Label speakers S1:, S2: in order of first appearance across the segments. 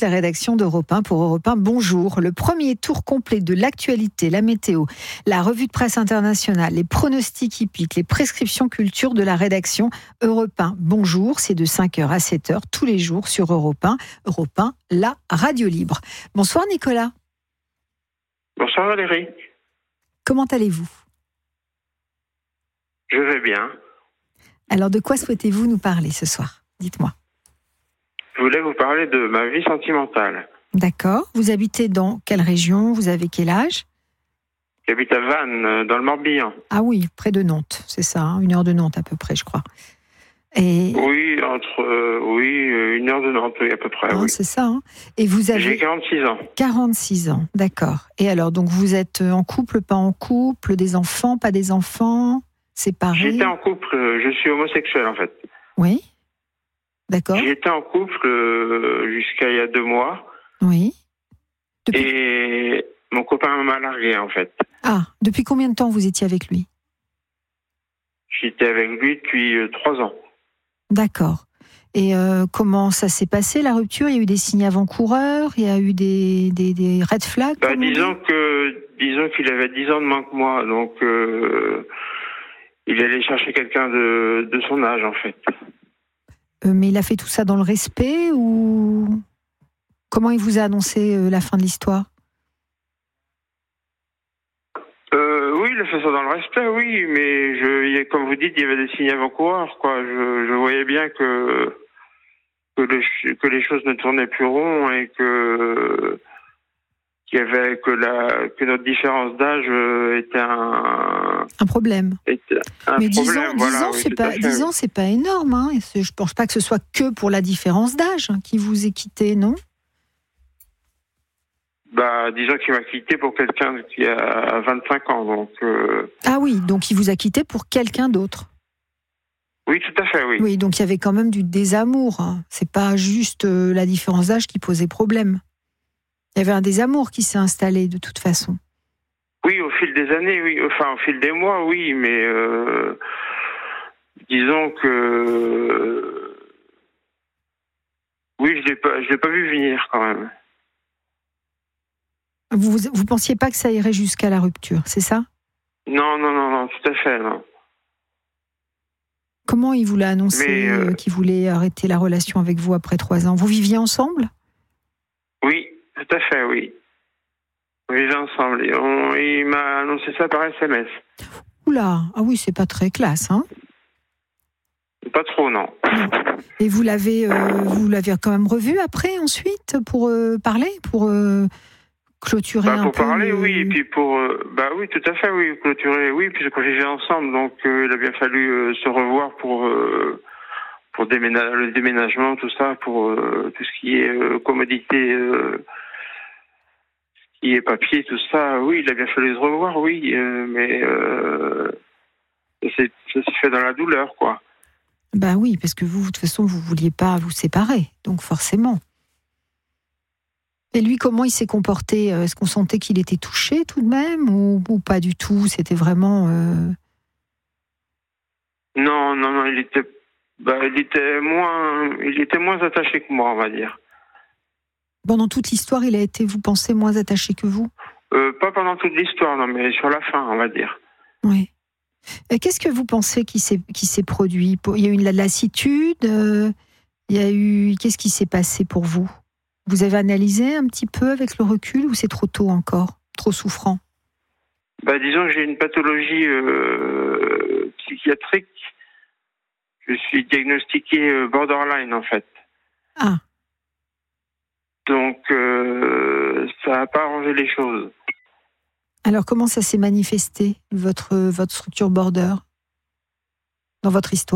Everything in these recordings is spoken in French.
S1: la rédaction d'Europe 1 pour Europe 1. Bonjour. Le premier tour complet de l'actualité, la météo, la revue de presse internationale, les pronostics hippiques, les prescriptions culture de la rédaction Europe 1. Bonjour, c'est de 5h à 7h tous les jours sur Europe 1. Europe 1, la radio libre. Bonsoir Nicolas.
S2: Bonsoir Valérie.
S1: Comment allez-vous ?
S2: Je vais bien.
S1: Alors de quoi souhaitez-vous nous parler ce soir ? Dites-moi.
S2: Je voulais vous parler de ma vie sentimentale.
S1: D'accord. Vous habitez dans quelle région ? Vous avez quel âge ?
S2: J'habite à Vannes, dans le Morbihan.
S1: Ah oui, près de Nantes, c'est ça, 1 heure de Nantes à peu près, je crois. Et...
S2: Oui, 1 heure de Nantes, oui, à peu près, oui.
S1: C'est ça, hein. Et vous avez...
S2: J'ai 46 ans.
S1: 46 ans, d'accord. Et alors, donc vous êtes en couple, pas en couple, des enfants, pas des enfants, séparés ?
S2: J'étais en couple, je suis homosexuel en fait.
S1: Oui, d'accord.
S2: J'étais en couple jusqu'à il y a 2 mois.
S1: Oui.
S2: Et mon copain m'a largué en fait.
S1: Ah, depuis combien de temps vous étiez avec lui ?
S2: J'étais avec lui depuis 3 ans.
S1: D'accord. Et comment ça s'est passé la rupture ? Il y a eu des signes avant-coureurs ? Il y a eu des red flags ?
S2: Disons qu'il avait 10 ans de moins que moi, donc il allait chercher quelqu'un de son âge en fait.
S1: Mais il a fait tout ça dans le respect ou comment il vous a annoncé la fin de l'histoire ?
S2: Oui, il a fait ça dans le respect, oui, mais comme vous dites, il y avait des signes avant-coureurs, quoi. Je voyais bien que les choses ne tournaient plus rond et que notre différence d'âge était un
S1: problème. Mais 10 ans, c'est pas énorme, hein. Je pense pas que ce soit que pour la différence d'âge qui vous ait quitté, non ?
S2: Disons qu'il m'a quitté pour quelqu'un qui a 25 ans, donc...
S1: Ah oui, donc il vous a quitté pour quelqu'un d'autre.
S2: Oui, tout à fait, oui.
S1: Oui, donc il y avait quand même du désamour. Hein. C'est pas juste la différence d'âge qui posait problème. Il y avait un désamour qui s'est installé de toute façon.
S2: Oui, au fil des années, oui. Enfin, au fil des mois, oui, mais disons que... Oui, je l'ai pas vu venir quand même.
S1: Vous pensiez pas que ça irait jusqu'à la rupture, c'est ça ?
S2: Non, tout à fait, non.
S1: Comment il vous l'a annoncé qu'il voulait arrêter la relation avec vous après 3 ans ? Vous viviez ensemble ?
S2: Oui, tout à fait, oui. On vivait ensemble. Il m'a annoncé ça par SMS.
S1: Oula, ah oui, c'est pas très classe, hein ?
S2: Pas trop, non.
S1: Et vous l'avez quand même revu après, ensuite, pour parler, pour clôturer un peu.
S2: Pour parler, oui, et puis pour... oui, tout à fait, oui, clôturer, oui, puisqu'on vivait ensemble, donc il a bien fallu se revoir pour le déménagement, tout ça, pour tout ce qui est commodité, ce qui est papier, tout ça, oui, il a bien fallu se revoir, oui, mais ça s'est fait dans la douleur, quoi.
S1: Oui, parce que vous, de toute façon, vous vouliez pas vous séparer, donc forcément. Et lui, comment il s'est comporté ? Est-ce qu'on sentait qu'il était touché tout de même ou pas du tout ? C'était vraiment...
S2: Non, il était moins attaché que moi, on va dire.
S1: Pendant toute l'histoire, il a été, vous pensez, moins attaché que vous ?
S2: Pas pendant toute l'histoire, non, mais sur la fin, on va dire.
S1: Oui. Et qu'est-ce que vous pensez qui s'est produit ? Il y a eu de la lassitude, qu'est-ce qui s'est passé pour vous ? Vous avez analysé un petit peu avec le recul ou c'est trop tôt encore, trop souffrant ?
S2: Disons que j'ai une pathologie psychiatrique. Je suis diagnostiqué borderline en fait.
S1: Ah.
S2: Donc ça n'a pas arrangé les choses.
S1: Alors comment ça s'est manifesté, votre structure border, dans votre histoire ?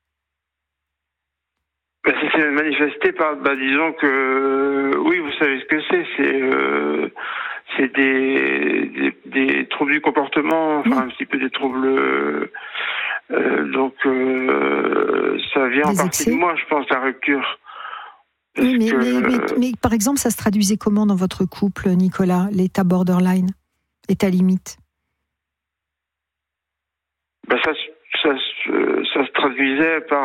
S2: Ça s'est manifesté par, disons que, oui, vous savez ce que c'est des troubles du comportement, enfin un petit peu des troubles, donc ça vient en partie de moi, je pense, la rupture.
S1: Oui, mais par exemple, ça se traduisait comment dans votre couple, Nicolas, l'état borderline, l'état limite ?
S2: Ça se traduisait par